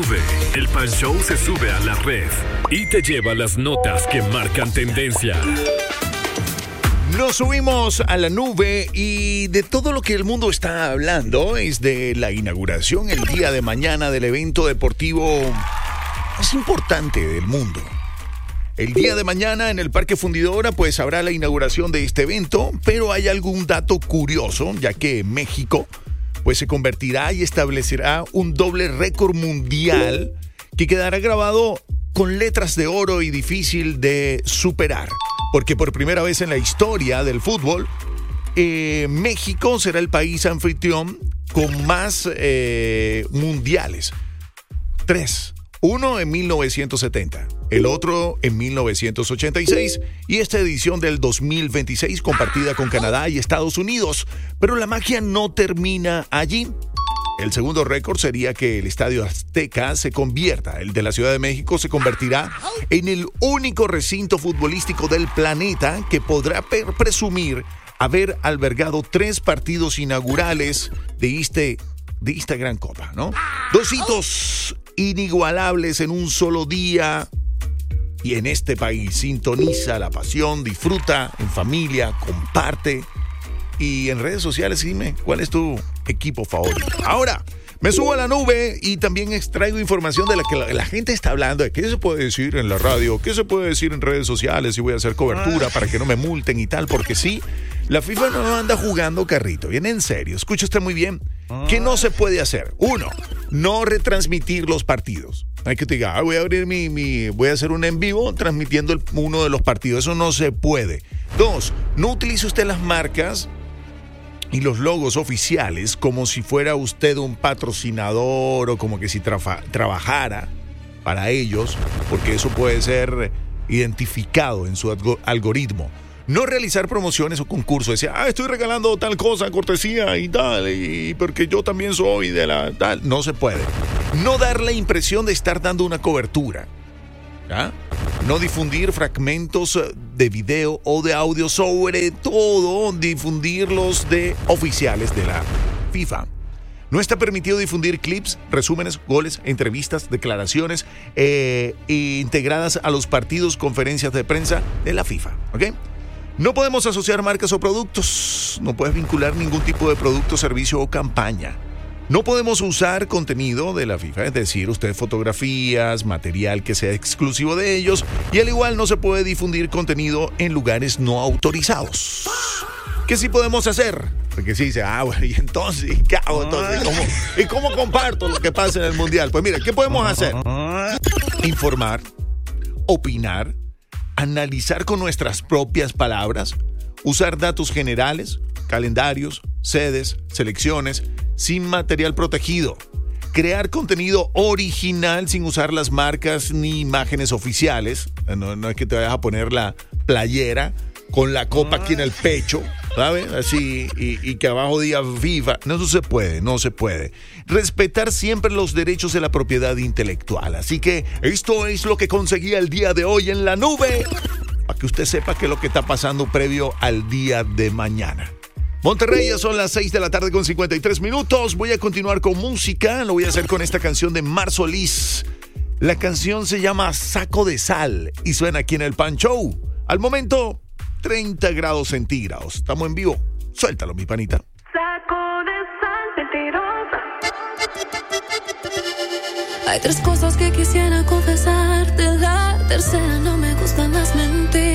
El Pan Show se sube a la red y te lleva las notas que marcan tendencia. Nos subimos a la nube y de todo lo que el mundo está hablando es de la inauguración el día de mañana del evento deportivo más importante del mundo. El día de mañana en el Parque Fundidora pues habrá la inauguración de este evento, pero hay algún dato curioso, ya que México pues se convertirá y establecerá un doble récord mundial que quedará grabado con letras de oro y difícil de superar. Porque por primera vez en la historia del fútbol, México será el país anfitrión con más mundiales. 3. Uno en 1970, el otro en 1986 y esta edición del 2026 compartida con Canadá y Estados Unidos. Pero la magia no termina allí. El segundo récord sería que el Estadio Azteca se convierta, el de la Ciudad de México se convertirá en el único recinto futbolístico del planeta que podrá presumir haber albergado 3 partidos inaugurales de esta gran copa, ¿no? 2 hitos inigualables en un solo día y en este país. Sintoniza la pasión, disfruta en familia, comparte y en redes sociales dime cuál es tu equipo favorito. Ahora me subo a la nube y también extraigo información de la que la gente está hablando, de qué se puede decir en la radio, qué se puede decir en redes sociales y voy a hacer cobertura para que no me multen y tal, porque sí, la FIFA no anda jugando carrito, bien en serio, escucha usted muy bien. ¿Qué no se puede hacer? 1, no retransmitir los partidos. Hay que te diga, voy a abrir voy a hacer un en vivo transmitiendo uno de los partidos. Eso no se puede. 2, no utilice usted las marcas y los logos oficiales como si fuera usted un patrocinador o como que si trabajara para ellos, porque eso puede ser identificado en su algoritmo. No realizar promociones o concursos. Decir, estoy regalando tal cosa, cortesía y tal, y porque yo también soy de la tal. No se puede. No dar la impresión de estar dando una cobertura. ¿Ya? No difundir fragmentos de video o de audio, sobre todo difundirlos de oficiales de la FIFA. No está permitido difundir clips, resúmenes, goles, entrevistas, declaraciones integradas a los partidos, conferencias de prensa de la FIFA. ¿Ok? No podemos asociar marcas o productos. No puedes vincular ningún tipo de producto, servicio o campaña. No podemos usar contenido de la FIFA, es decir, usted fotografías, material que sea exclusivo de ellos, y al igual no se puede difundir contenido en lugares no autorizados. ¿Qué sí podemos hacer? Porque sí dice, bueno, y entonces, ¿qué hago entonces? ¿Y cómo comparto lo que pasa en el Mundial? Pues mira, ¿qué podemos hacer? Informar, opinar, analizar con nuestras propias palabras, usar datos generales, calendarios, sedes, selecciones, sin material protegido, crear contenido original sin usar las marcas ni imágenes oficiales. No es que te vayas a poner la playera con la copa aquí en el pecho, ¿sabes? Así, y que abajo diga FIFA. No, eso no se puede. Respetar siempre los derechos de la propiedad intelectual. Así que esto es lo que conseguí el día de hoy en la nube, para que usted sepa qué es lo que está pasando previo al día de mañana. Monterrey, ya son las 6 de la tarde con 53 minutos. Voy a continuar con música. Lo voy a hacer con esta canción de Mar Solís. La canción se llama Saco de Sal y suena aquí en el Pan Show. Al momento, 30 grados centígrados. Estamos en vivo. Suéltalo, mi panita. Saco de sal mentirosa. Hay 3 cosas que quisiera confesarte. La tercera, no me gustan las mentiras.